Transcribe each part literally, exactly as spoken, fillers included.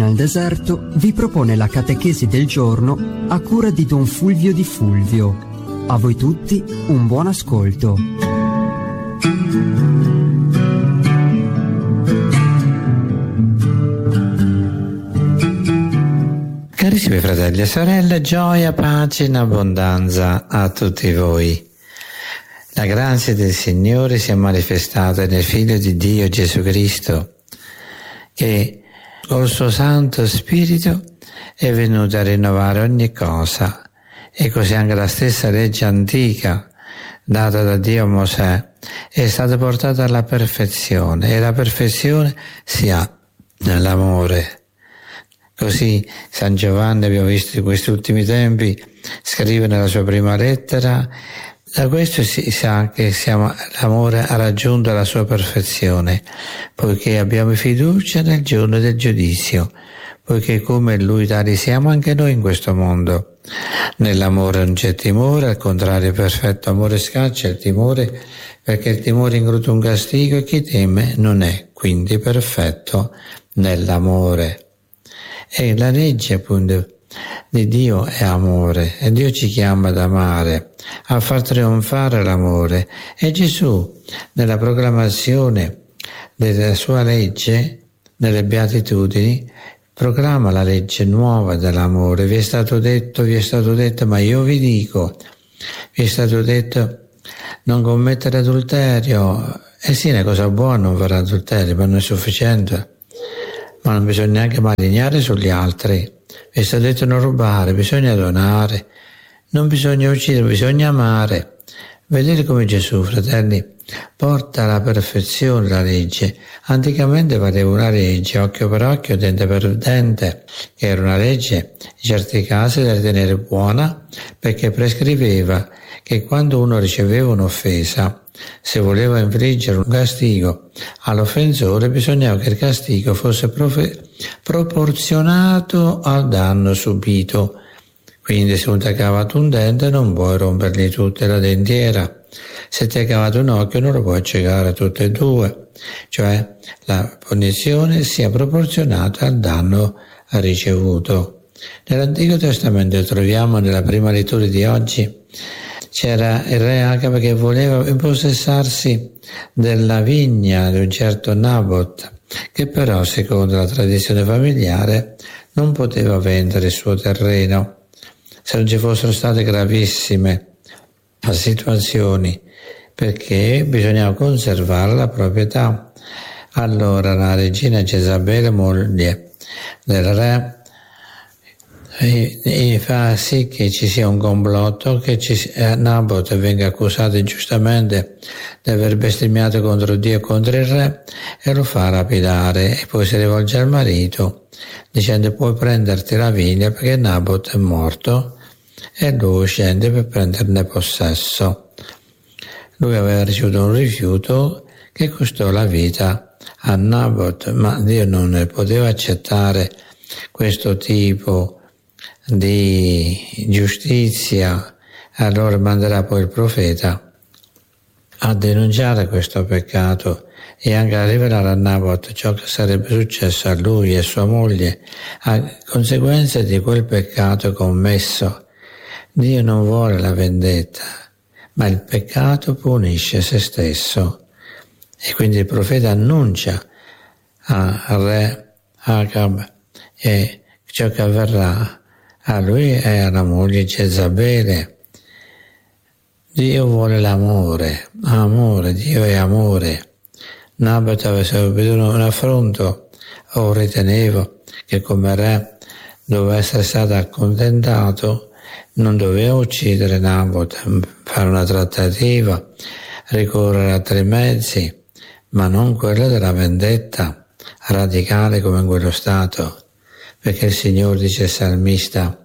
Nel deserto vi propone la catechesi del giorno a cura di Don Fulvio Di Fulvio. A voi tutti un buon ascolto. Carissimi fratelli e sorelle, gioia, pace in abbondanza a tutti voi. La grazia del Signore si è manifestata nel Figlio di Dio Gesù Cristo, che col suo Santo Spirito è venuto a rinnovare ogni cosa, e così anche la stessa legge antica data da Dio a Mosè è stata portata alla perfezione, e la perfezione si ha nell'amore. Così San Giovanni, abbiamo visto in questi ultimi tempi, scrive nella sua prima lettera: da questo si sa che siamo, l'amore ha raggiunto la sua perfezione, poiché abbiamo fiducia nel giorno del giudizio, poiché come Lui tali siamo anche noi in questo mondo. Nell'amore non c'è timore, al contrario perfetto amore scaccia il timore, perché il timore ingruta un castigo e chi teme non è quindi perfetto nell'amore. E la legge appunto di Dio è amore, e Dio ci chiama ad amare, a far trionfare l'amore, e Gesù nella proclamazione della sua legge, nelle beatitudini, proclama la legge nuova dell'amore. Vi è stato detto, vi è stato detto, ma io vi dico, vi è stato detto non commettere adulterio. Eh sì, è una cosa buona non fare adulterio, ma non è sufficiente, ma non bisogna neanche malignare sugli altri. Vi è stato detto non rubare, bisogna donare, non bisogna uccidere, bisogna amare. Vedete come Gesù, fratelli, porta alla perfezione la legge. Anticamente valeva una legge, occhio per occhio, dente per dente, che era una legge in certi casi da ritenere buona, perché prescriveva che quando uno riceveva un'offesa, se voleva infliggere un castigo all'offensore, bisognava che il castigo fosse profe- proporzionato al danno subito. Quindi se ti ha cavato un dente non puoi rompergli tutta la dentiera, se ti ha cavato un occhio non lo puoi accecare tutte e due, cioè la punizione sia proporzionata al danno ricevuto. Nell'Antico Testamento troviamo nella prima lettura di oggi, c'era il re Acab che voleva impossessarsi della vigna di un certo Nabot, che però secondo la tradizione familiare non poteva vendere il suo terreno. Se non ci fossero state gravissime situazioni, perché bisognava conservare la proprietà. Allora la regina Jezabele, moglie del re, e, e fa sì che ci sia un complotto, che ci, eh, Nabot venga accusato ingiustamente di aver bestemmiato contro Dio e contro il re, e lo fa rapidare, e poi si rivolge al marito dicendo: puoi prenderti la vigna perché Nabot è morto, e lui scende per prenderne possesso. Lui aveva ricevuto un rifiuto che costò la vita a Nabot, ma Dio non ne poteva accettare questo tipo di giustizia. Allora manderà poi il profeta a denunciare questo peccato e anche a rivelare a Nabot ciò che sarebbe successo a lui e a sua moglie a conseguenza di quel peccato commesso. Dio non vuole la vendetta, ma il peccato punisce se stesso. E quindi il profeta annuncia al re Acab e ciò che avverrà a lui e alla moglie Jezabele. Dio vuole l'amore, amore, Dio è amore. Nabot aveva subito un affronto, o ritenevo che come re doveva essere stato accontentato, non doveva uccidere Nabot, fare una trattativa, ricorrere a altri mezzi, ma non quello della vendetta radicale come in quello stato, perché il Signore, dice il salmista,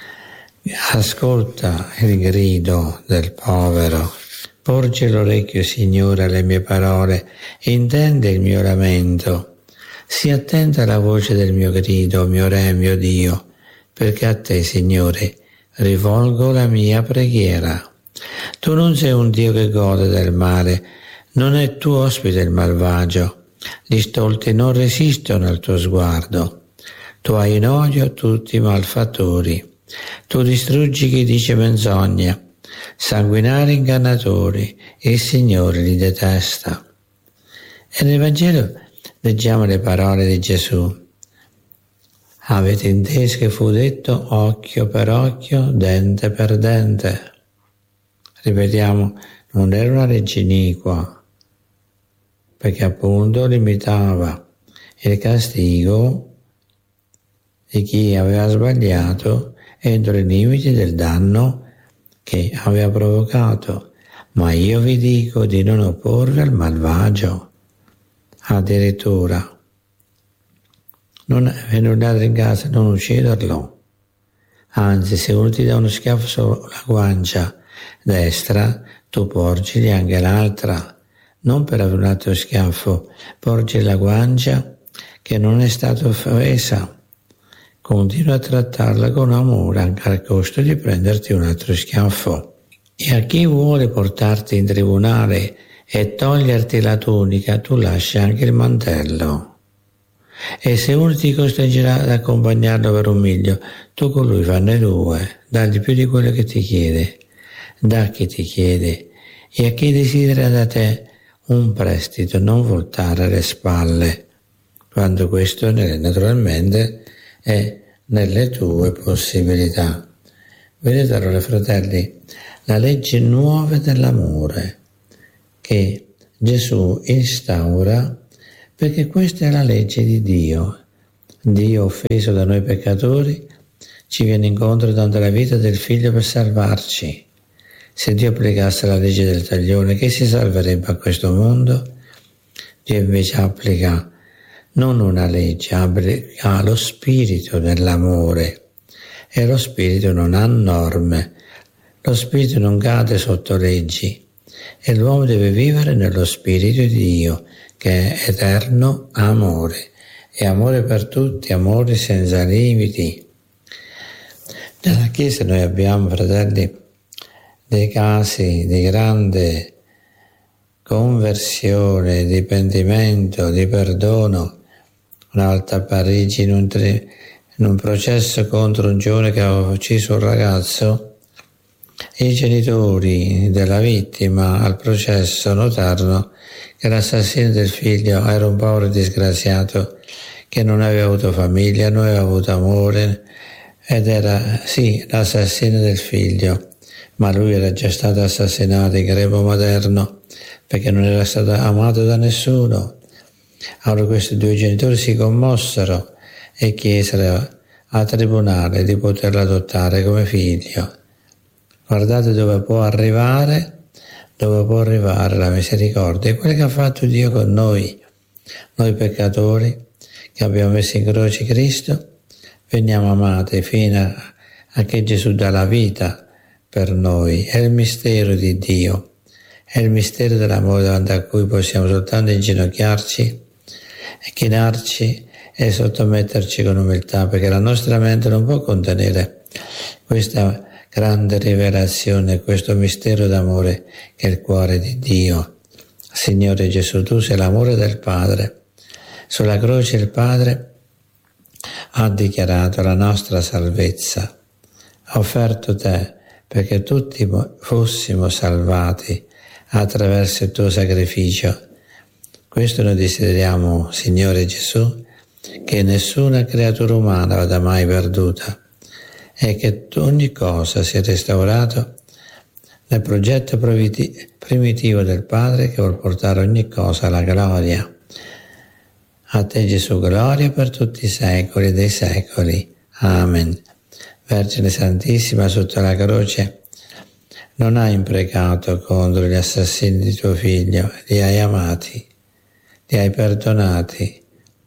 ascolta il grido del povero, porge l'orecchio, Signore, alle mie parole, intende il mio lamento, sii attenta alla voce del mio grido, mio Re, mio Dio, perché a te, Signore, rivolgo la mia preghiera. Tu non sei un Dio che gode del male, non è tuo ospite il malvagio, gli stolti non resistono al tuo sguardo. Tu hai in odio tutti i malfattori, tu distruggi chi dice menzogna, sanguinari ingannatori, il Signore li detesta. E nel Vangelo leggiamo le parole di Gesù. Avete inteso che fu detto occhio per occhio, dente per dente. Ripetiamo, non era una legge iniqua, perché appunto limitava il castigo di chi aveva sbagliato entro i limiti del danno che aveva provocato. Ma io vi dico di non opporvi al malvagio. Addirittura, non venuto in casa, non ucciderlo. Anzi, se uno ti dà uno schiaffo sulla guancia destra, tu porgili anche l'altra. Non per avere un altro schiaffo, porgi la guancia che non è stata offesa. Continua a trattarla con amore anche al costo di prenderti un altro schiaffo. E a chi vuole portarti in tribunale e toglierti la tunica, tu lasci anche il mantello. E se uno ti costringerà ad accompagnarlo per un miglio, tu con lui fanne due, dagli più di quello che ti chiede. Da a chi ti chiede e a chi desidera da te un prestito, non voltare le spalle, quando questo naturalmente è nelle tue possibilità. Vedete allora, fratelli, la legge nuova dell'amore che Gesù instaura, perché questa è la legge di Dio. Dio, offeso da noi peccatori, ci viene incontro dando la vita del Figlio per salvarci. Se Dio applicasse la legge del taglione, chi si salverebbe a questo mondo? Dio invece applica non una legge, applica lo spirito dell'amore. E lo spirito non ha norme, lo spirito non cade sotto leggi. E l'uomo deve vivere nello spirito di Dio, che è eterno amore, e amore per tutti, amore senza limiti. Nella Chiesa noi abbiamo, fratelli, dei casi di grande conversione, di pentimento, di perdono. Una volta a Parigi, in un, tri- in un processo contro un giovane che aveva ucciso un ragazzo, i genitori della vittima al processo notarono che l'assassino del figlio era un povero disgraziato che non aveva avuto famiglia, non aveva avuto amore, ed era sì l'assassino del figlio, ma lui era già stato assassinato in grembo materno perché non era stato amato da nessuno. Allora questi due genitori si commossero e chiesero al tribunale di poterlo adottare come figlio. Guardate dove può arrivare, dove può arrivare la misericordia. È quello che ha fatto Dio con noi, noi peccatori che abbiamo messo in croce Cristo, veniamo amati fino a, a che Gesù dà la vita per noi. È il mistero di Dio, è il mistero dell'amore davanti a cui possiamo soltanto inginocchiarci e chinarci e sottometterci con umiltà, perché la nostra mente non può contenere questa grande rivelazione, questo mistero d'amore che è il cuore di Dio. Signore Gesù, tu sei l'amore del Padre. Sulla croce il Padre ha dichiarato la nostra salvezza, ha offerto te perché tutti fossimo salvati attraverso il tuo sacrificio. Questo noi desideriamo, Signore Gesù, che nessuna creatura umana vada mai perduta e che ogni cosa sia restaurato nel progetto primitivo del Padre che vuol portare ogni cosa alla gloria. A te Gesù gloria per tutti i secoli dei secoli. Amen. Vergine Santissima, sotto la croce non hai imprecato contro gli assassini di tuo figlio, li hai amati, li hai perdonati.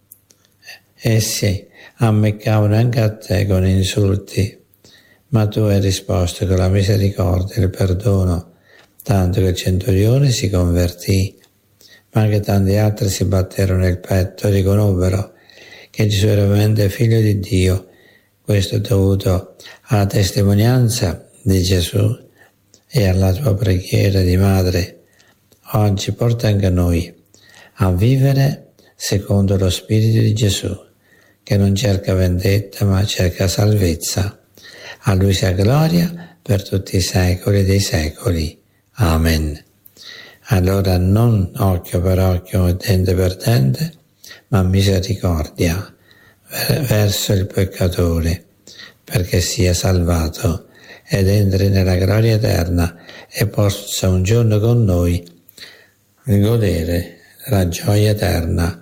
Essi ammeccavano anche a te con insulti, ma tu hai risposto con la misericordia e il perdono, tanto che il centurione si convertì, ma anche tanti altri si batterono il petto e riconobbero che Gesù era veramente figlio di Dio. Questo è dovuto alla testimonianza di Gesù e alla tua preghiera di madre. Oggi porta anche noi a vivere secondo lo Spirito di Gesù, che non cerca vendetta ma cerca salvezza. A Lui sia gloria per tutti i secoli dei secoli. Amen. Allora non occhio per occhio e dente per dente, ma misericordia verso il peccatore, perché sia salvato ed entri nella gloria eterna e possa un giorno con noi godere la gioia eterna.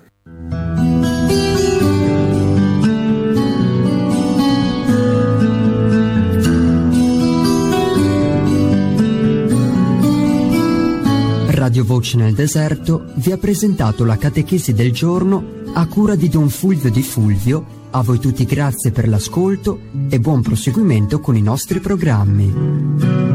Radio Voce nel Deserto vi ha presentato la catechesi del giorno a cura di Don Fulvio Di Fulvio. A voi tutti grazie per l'ascolto e buon proseguimento con i nostri programmi.